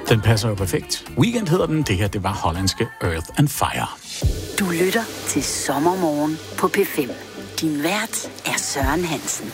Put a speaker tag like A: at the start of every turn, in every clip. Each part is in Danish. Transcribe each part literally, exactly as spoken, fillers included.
A: Den passer jo perfekt. Weekend hedder den. Det her, det var hollandske Earth and Fire.
B: Du lytter til Sommermorgen på P fem. Din vært er Søren Hansen.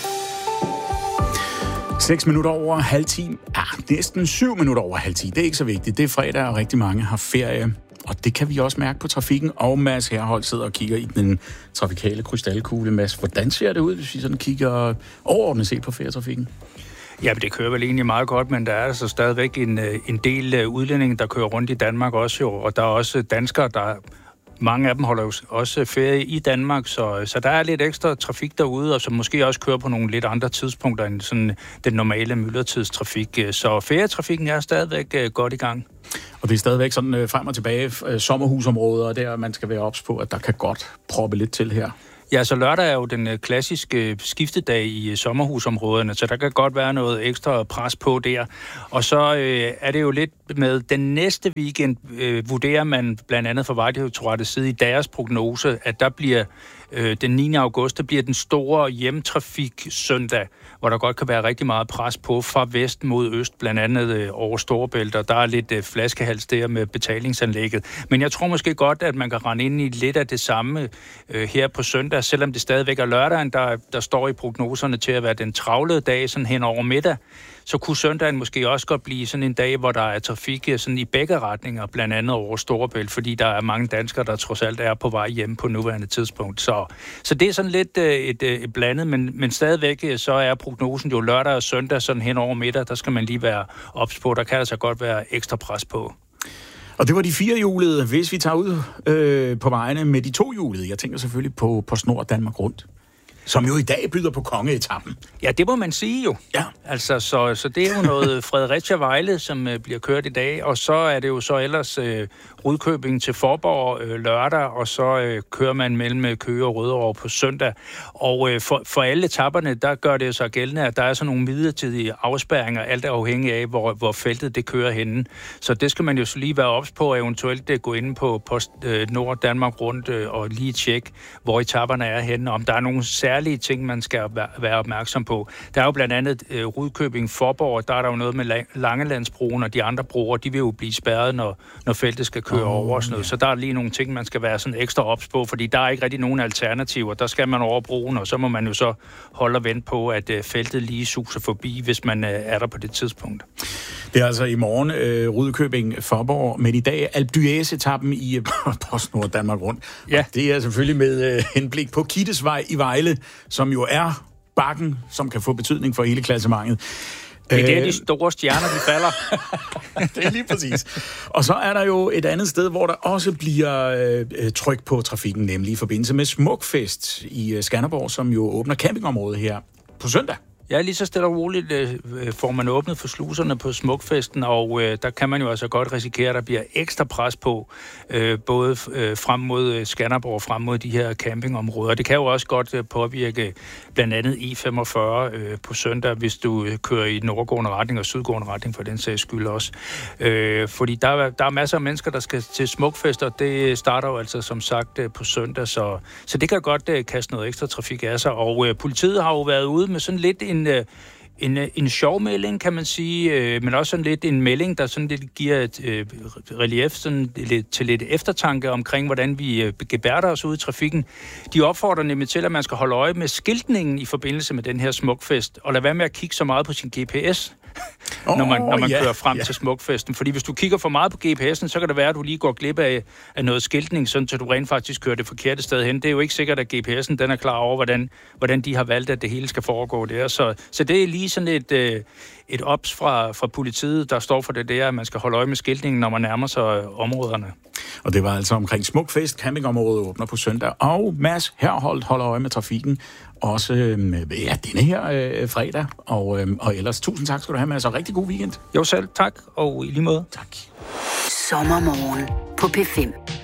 A: Seks minutter over halv ti. Ah, næsten syv minutter over halv ti. Det er ikke så vigtigt. Det er fredag, og rigtig mange har ferie. Og det kan vi også mærke på trafikken. Og Mads Herhold sidder og kigger i den trafikale krystalkugle. Mads, hvordan ser det ud, hvis vi sådan kigger overordnet set på ferietrafikken?
C: Ja, det kører vel egentlig meget godt, men der er altså stadigvæk en, en del udlændinge, der kører rundt i Danmark også jo. Og der er også danskere, der... Mange af dem holder jo også ferie i Danmark, så, så der er lidt ekstra trafik derude, og som måske også kører på nogle lidt andre tidspunkter end sådan den normale myldretidstrafik. Så ferietrafikken er stadigvæk godt i gang.
A: Og det er stadigvæk sådan frem og tilbage sommerhusområder, og der man skal være ops på, at der kan godt proppe lidt til her.
C: Ja, så lørdag er jo den klassiske skiftedag i sommerhusområderne, så der kan godt være noget ekstra pres på der. Og så øh, er det jo lidt med den næste weekend, øh, vurderer man blandt andet fra Vejdirektoratets side i deres prognose, at der bliver øh, den niende august, der bliver den store hjemtrafik søndag, hvor der godt kan være rigtig meget pres på fra vest mod øst, blandt andet øh, over Storebælt, og der er lidt øh, flaskehals der med betalingsanlægget. Men jeg tror måske godt, at man kan rende ind i lidt af det samme øh, her på søndag, selvom det stadigvæk er lørdagen, der, der står i prognoserne til at være den travlede dag sådan hen over middag, så kunne søndagen måske også godt blive sådan en dag, hvor der er trafik sådan i begge retninger, blandt andet over Storebælt, fordi der er mange danskere, der trods alt er på vej hjem på nuværende tidspunkt. Så, så det er sådan lidt et, et blandet, men, men stadigvæk så er prognosen jo lørdag og søndag sådan hen over middag, der skal man lige være ops på. Der kan altså godt være ekstra pres på.
A: Og det var de firehjulede. Hvis vi tager ud øh, på vejene med de tohjulede, jeg tænker selvfølgelig på, på Snor Danmark Rundt, som jo i dag byder på kongeetappen.
C: Ja, det må man sige jo.
A: Ja.
C: Altså, så, så det er jo noget Fredericia-Vejle, som øh, bliver kørt i dag, og så er det jo så ellers øh, Rudkøbing til Forborg øh, lørdag, og så øh, kører man mellem Køge og Rødovre på søndag. Og øh, for, for alle etapperne, der gør det jo så gældende, at der er sådan nogle midlertidige afspærringer, alt er afhængig af, hvor, hvor feltet det kører henne. Så det skal man jo så lige være ops på, og eventuelt øh, gå ind på Post øh, Nord Danmark Rundt øh, og lige tjekke, hvor etapperne er henne, om der er nogle særlige ting, man skal være opmærksom på. Der er jo blandt andet øh, Rudkøbing Forborg, der er der jo noget med Langelandsbroen, og de andre broer, de vil jo blive spærret, når, når feltet skal køre oh, over og sådan noget. Ja. Så der er lige nogle ting, man skal være sådan ekstra ops på, fordi der er ikke rigtig nogen alternativer. Der skal man over broen, og så må man jo så holde og vente på, at øh, feltet lige suser forbi, hvis man øh, er der på det tidspunkt.
A: Det er altså i morgen øh, Rudkøbing Forborg, men i dag Alpe d'Huez-etappen i øh, PostNord Danmark Rundt.
C: Ja.
A: Og det er selvfølgelig med øh, henblik på Kittesvej i Vejle, som jo er bakken, som kan få betydning for hele klassementet.
C: Det er der, de store stjerner, de falder.
A: Det er lige præcis. Og så er der jo et andet sted, hvor der også bliver øh, tryk på trafikken, nemlig i forbindelse med Smukfest i øh, Skanderborg, som jo åbner campingområdet her på søndag.
C: Ja, lige så stille og roligt øh, får man åbnet for sluserne på Smukfesten, og øh, der kan man jo altså godt risikere, at der bliver ekstra pres på, øh, både øh, frem mod Skanderborg og frem mod de her campingområder. Det kan jo også godt øh, påvirke blandt andet E femogfyrre øh, på søndag, hvis du øh, kører i nordgående retning og sydgående retning for den sags skyld også. Øh, fordi der, der er masser af mennesker, der skal til Smukfest, og det starter jo altså som sagt øh, på søndag, så, så det kan godt øh, kaste noget ekstra trafik af sig. Og øh, politiet har jo været ude med sådan lidt en, en, en sjov melding, kan man sige, men også sådan lidt en melding, der sådan lidt giver et øh, relief sådan lidt, til lidt eftertanke omkring, hvordan vi øh, gebærder os ud i trafikken. De opfordrer nemlig til, at man skal holde øje med skiltningen i forbindelse med den her Smukfest, og lade være med at kigge så meget på sin G P S, oh, når man, når man yeah, kører frem yeah. til Smukfesten. Fordi hvis du kigger for meget på G P S'en, så kan det være, at du lige går glip af, af noget skiltning, sådan så du rent faktisk kører det forkerte sted hen. Det er jo ikke sikkert, at G P S'en den er klar over, hvordan, hvordan de har valgt, at det hele skal foregå der. Så, så det er lige sådan et, øh, et ops fra, fra politiet, der står for det der, at man skal holde øje med skiltningen, når man nærmer sig områderne. Og
A: det var altså omkring Smukfest. Campingområdet åbner på søndag. Og Mads Herholdt holder øje med trafikken. Også med ja, denne her øh, fredag. Og, øh, og ellers tusind tak skal du have, Mads. Og rigtig god weekend.
C: Jo selv, tak. Og i lige måde.
A: Tak.
B: Sommermorgen på P fem.